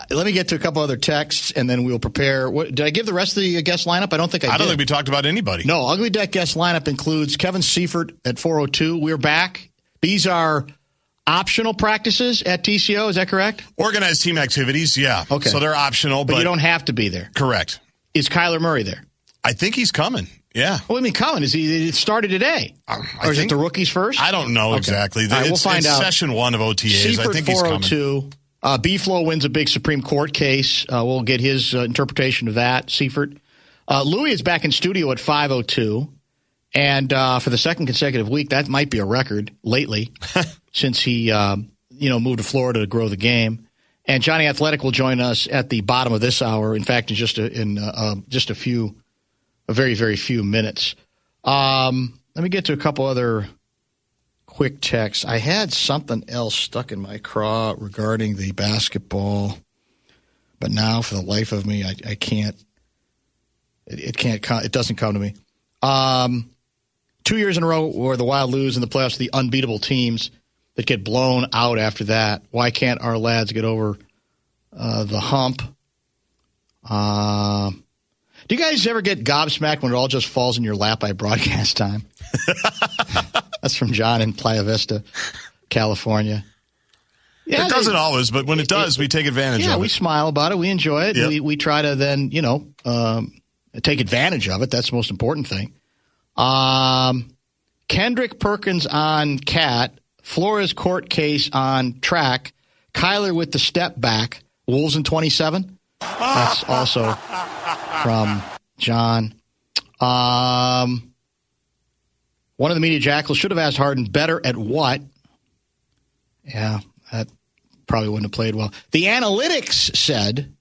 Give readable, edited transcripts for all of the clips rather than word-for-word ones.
Let me get to a couple other texts, and then we'll prepare. Did I give the rest of the guest lineup? I don't think I did. I don't think we talked about anybody. No, Ugly Deck guest lineup includes Kevin Seifert at 402. We're back. These are optional practices at TCO. Is that correct? Organized team activities, yeah. Okay. So they're optional. But you don't have to be there. Correct. Is Kyler Murray there? I think he's coming. Yeah. What do you mean coming? It started today? Or is it the rookies first? I don't know exactly. All right, we'll find out. Session 1 of OTAs. Seifert, I think he's coming. 402. B-Flow wins a big Supreme Court case. We'll get his interpretation of that. Seifert. Louis is back in studio at 502. And for the second consecutive week, that might be a record lately since he moved to Florida to grow the game. And Johnny Athletic will join us at the bottom of this hour. In fact, in just a very, very few minutes. Let me get to a couple other quick texts. I had something else stuck in my craw regarding the basketball, but now for the life of me, I can't. It doesn't come to me. 2 years in a row where the Wild lose in the playoffs, the unbeatable teams that get blown out after that. Why can't our lads get over the hump? Do you guys ever get gobsmacked when it all just falls in your lap by broadcast time? That's from John in Playa Vista, California. Yeah, it doesn't always, but when it does, we take advantage of it. Yeah, we smile about it. We enjoy it. Yep. We try to then, take advantage of it. That's the most important thing. Kendrick Perkins on Cat, Flores court case on track, Kyler with the step back, Wolves in 27. That's also from John. One of the media jackals should have asked Harden better at what? Yeah, that probably wouldn't have played well. The analytics said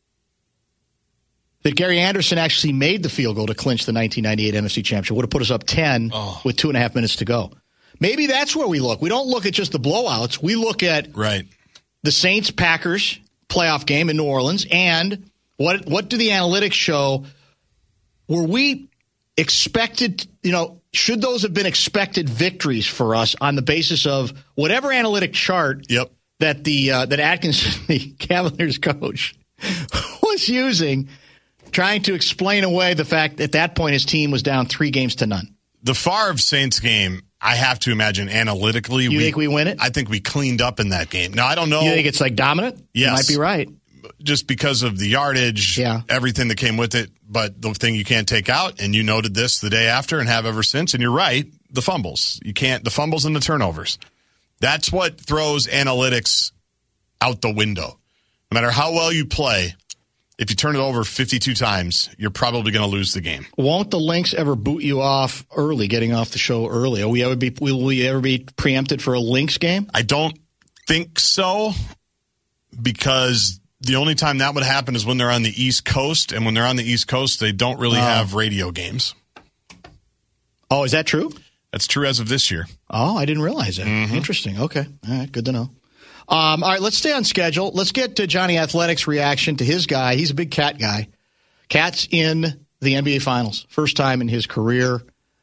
that Gary Anderson actually made the field goal to clinch the 1998 NFC Championship. Would have put us up 10 with 2.5 minutes to go. Maybe that's where we look. We don't look at just the blowouts. We look at the Saints-Packers playoff game in New Orleans, and what do the analytics show? Were we expected, should those have been expected victories for us on the basis of whatever analytic chart that that Atkinson, the Cavaliers coach, was using, trying to explain away the fact that at that point his team was down 3-0. The Favre Saints game, I have to imagine analytically. You think we win it? I think we cleaned up in that game. Now, I don't know. You think it's like dominant? Yes. You might be right. Just because of the yardage, everything that came with it. But the thing you can't take out, and you noted this the day after and have ever since, and you're right, the fumbles. The fumbles and the turnovers. That's what throws analytics out the window. No matter how well you play, if you turn it over 52 times, you're probably going to lose the game. Won't the Lynx ever boot you off early, getting off the show early? Will we ever be preempted for a Lynx game? I don't think so, because the only time that would happen is when they're on the East Coast, and when they're on the East Coast, they don't really have radio games. Oh, is that true? That's true as of this year. Oh, I didn't realize that. Mm-hmm. Interesting. Okay. All right. Good to know. All right, let's stay on schedule. Let's get to Johnny Athletic's reaction to his guy. He's a big Cat guy. Cat's in the NBA Finals, first time in his career.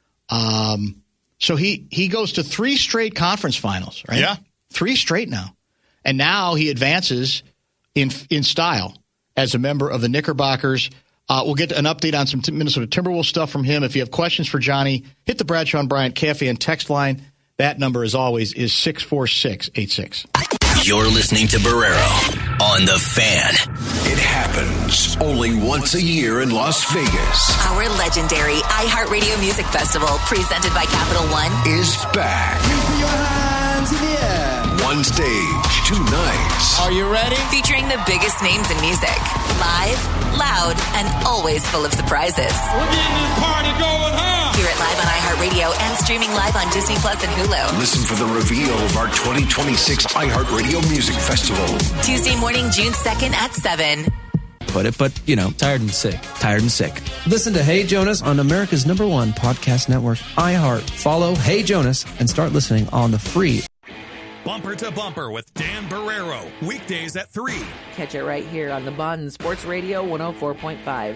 So he goes to 3 straight conference finals, right? Yeah. 3 straight now. And now he advances in style as a member of the Knickerbockers. We'll get an update on some Minnesota Timberwolves stuff from him. If you have questions for Johnny, hit the Bradshaw and Bryant Cafe and text line. That number, as always, is 64686. You're listening to Barrero on The Fan. It happens only once a year in Las Vegas. Our legendary iHeartRadio Music Festival, presented by Capital One, is back. Your hands in the air. One stage, 2 nights. Are you ready? featuring the biggest names in music. Live, loud, and always full of surprises. We're getting this party going, huh? Hear it live on iHeartRadio and streaming live on Disney Plus and Hulu. Listen for the reveal of our 2026 iHeartRadio Music Festival. Tuesday morning, June 2nd at 7. Put it, but, tired and sick. Tired and sick. Listen to Hey Jonas on America's #1 podcast network, iHeart. Follow Hey Jonas and start listening on the free Bumper to Bumper with Dan Barrero. Weekdays at 3. Catch it right here on the Bond Sports Radio 104.5.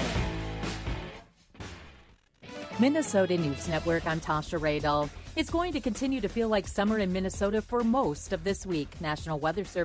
Minnesota News Network, I'm Tasha Radel. It's going to continue to feel like summer in Minnesota for most of this week. National Weather Service